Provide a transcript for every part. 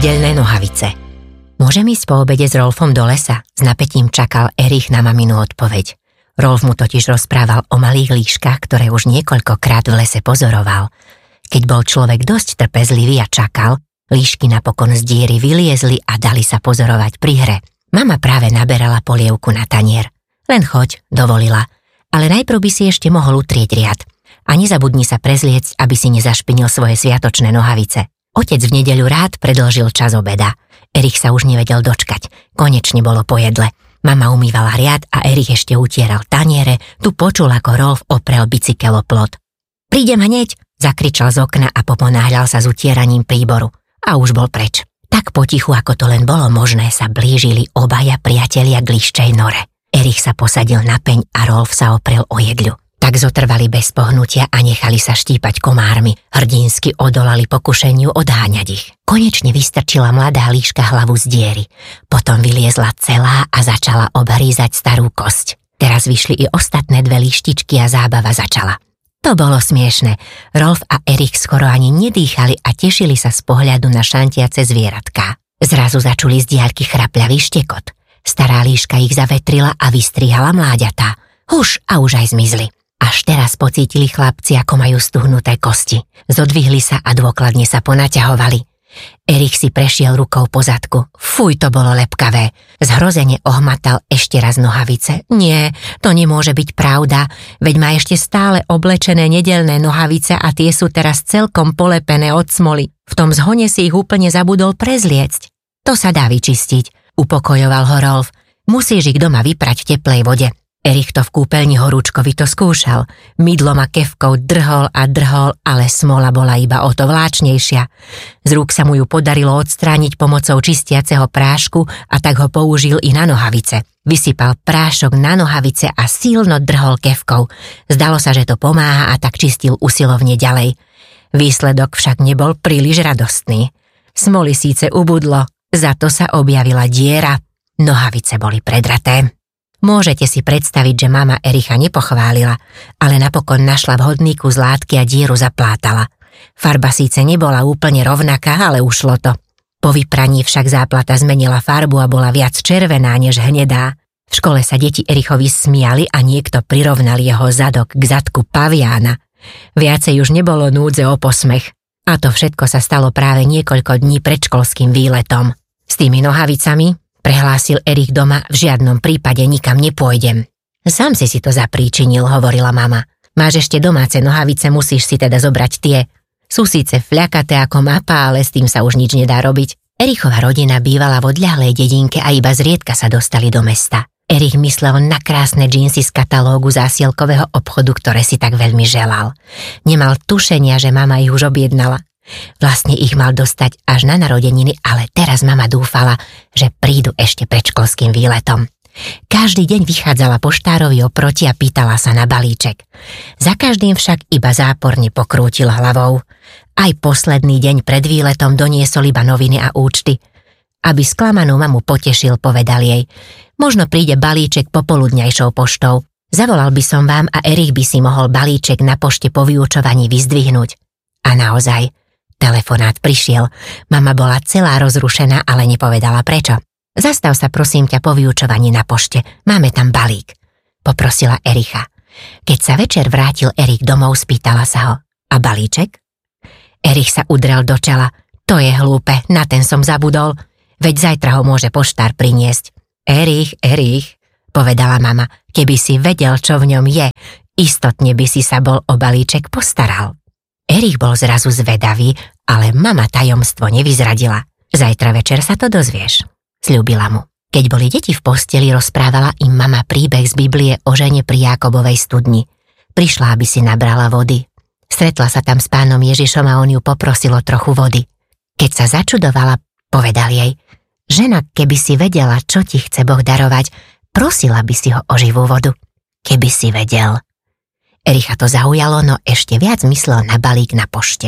Nedeľné nohavice. Môžem ísť po obede s Rolfom do lesa? S napätím čakal Erich na maminu odpoveď. Rolf mu totiž rozprával o malých líškach, ktoré už niekoľkokrát v lese pozoroval. Keď bol človek dosť trpezlivý a čakal, líšky napokon z diery vyliezli a dali sa pozorovať pri hre. Mama práve naberala polievku na tanier. Len choď, dovolila. Ale najprv by si ešte mohol utrieť riad. A nezabudni sa prezliecť, aby si nezašpinil svoje sviatočné nohavice. Otec v nedeľu rád predĺžil čas obeda. Erich sa už nevedel dočkať. Konečne bolo po jedle. Mama umývala riad a Erich ešte utieral taniere. Tu počul, ako Rolf oprel bicykel o plot. Prídem hneď, zakričal z okna a poponáhľal sa s utieraním príboru. A už bol preč. Tak potichu, ako to len bolo možné, sa blížili obaja priatelia k liščej nore. Erich sa posadil na peň a Rolf sa oprel o jedľu. Tak zotrvali bez pohnutia a nechali sa štípať komármi. Hrdinsky odolali pokušeniu odháňať ich. Konečne vystrčila mladá líška hlavu z diery. Potom vyliezla celá a začala obhrízať starú kosť. Teraz vyšli i ostatné dve líštičky a zábava začala. To bolo smiešne. Rolf a Erich skoro ani nedýchali a tešili sa z pohľadu na šantiace zvieratká. Zrazu začuli z diaľky chrapľavý štekot. Stará líška ich zavetrila a vystrihala mláďatá. Huš, a už aj zmizli. Až teraz pocítili chlapci, ako majú stuhnuté kosti. Zodvihli sa a dôkladne sa ponaťahovali. Erich si prešiel rukou po zadku. Fuj, to bolo lepkavé. Zhrozene ohmatal ešte raz nohavice. Nie, to nemôže byť pravda, veď má ešte stále oblečené nedeľné nohavice a tie sú teraz celkom polepené od smoly. V tom zhone si ich úplne zabudol prezliecť. To sa dá vyčistiť, upokojoval ho Rolf. Musíš ich doma vyprať v teplej vode. Erich to v kúpeľni horúčkovito skúšal. Mydlom a kefkou drhol a drhol, ale smola bola iba o to vláčnejšia. Z rúk sa mu ju podarilo odstrániť pomocou čistiaceho prášku a tak ho použil i na nohavice. Vysypal prášok na nohavice a silno drhol kefkou. Zdalo sa, že to pomáha a tak čistil usilovne ďalej. Výsledok však nebol príliš radostný. Smoly síce ubudlo, za to sa objavila diera. Nohavice boli predraté. Môžete si predstaviť, že mama Ericha nepochválila, ale napokon našla vhodný kus látky a dieru zaplátala. Farba síce nebola úplne rovnaká, ale ušlo to. Po vypraní však záplata zmenila farbu a bola viac červená než hnedá. V škole sa deti Erichovi smiali a niekto prirovnal jeho zadok k zadku paviána. Viacej už nebolo núdze o posmech. A to všetko sa stalo práve niekoľko dní pred školským výletom. S tými nohavicami, prehlásil Erich doma, v žiadnom prípade nikam nepôjdem. Sám si to zapríčinil, hovorila mama. Máš ešte domáce nohavice, musíš si teda zobrať tie. Sú síce fľakaté ako mapa, ale s tým sa už nič nedá robiť. Erichova rodina bývala v odľahlej dedinke a iba zriedka sa dostali do mesta. Erich myslel na krásne džínsy z katalógu zásielkového obchodu, ktoré si tak veľmi želal. Nemal tušenia, že mama ich už objednala. Vlastne ich mal dostať až na narodeniny, ale teraz mama dúfala, že prídu ešte pred školským výletom. Každý deň vychádzala poštárovi oproti a pýtala sa na balíček. Za každým však iba záporne pokrútil hlavou. Aj posledný deň pred výletom doniesol iba noviny a účty. Aby sklamanú mamu potešil, povedal jej: možno príde balíček popoludňajšou poštou. Zavolal by som vám a Erich by si mohol balíček na pošte po vyučovaní vyzdvihnúť. A naozaj, telefonát prišiel. Mama bola celá rozrušená, ale nepovedala prečo. Zastav sa prosím ťa po vyučovaní na pošte, máme tam balík, poprosila Ericha. Keď sa večer vrátil Erich domov, spýtala sa ho: a balíček? Erich sa udrel do čela. To je hlúpe, na ten som zabudol. Veď zajtra ho môže poštár priniesť. Erich, povedala mama, keby si vedel, čo v ňom je, istotne by si sa bol o balíček postaral. Erich bol zrazu zvedavý, ale mama tajomstvo nevyzradila. Zajtra večer sa to dozvieš, sľúbila mu. Keď boli deti v posteli, rozprávala im mama príbeh z Biblie o žene pri Jákobovej studni. Prišla, aby si nabrala vody. Stretla sa tam s pánom Ježišom a on ju poprosil o trochu vody. Keď sa začudovala, povedal jej: žena, keby si vedela, čo ti chce Boh darovať, prosila by si ho o živú vodu. Keby si vedel. Ericha to zaujalo, no ešte viac myslel na balík na pošte.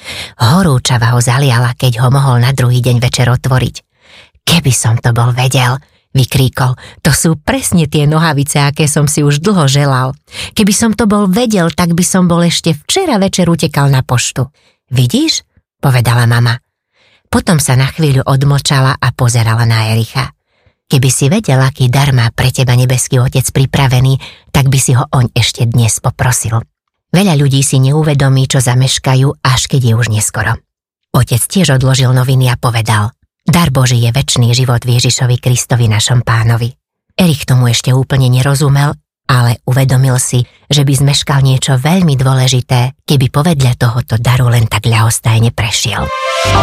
Horúčava ho zaliala, keď ho mohol na druhý deň večer otvoriť. Keby som to bol vedel, vykríkol, to sú presne tie nohavice, aké som si už dlho želal. Keby som to bol vedel, tak by som bol ešte včera večer utekal na poštu. Vidíš? Povedala mama. Potom sa na chvíľu odmlčala a pozerala na Ericha. Keby si vedel, aký dar má pre teba nebeský otec pripravený, tak by si ho oň ešte dnes poprosil. Veľa ľudí si neuvedomí, čo zameškajú, až keď je už neskoro. Otec tiež odložil noviny a povedal: Dar Boží je večný život v Ježišovi Kristovi našom Pánovi. Erich tomu ešte úplne nerozumel, ale uvedomil si, že by zmeškal niečo veľmi dôležité, keby povedľa tohoto daru len tak ľahostajne prešiel.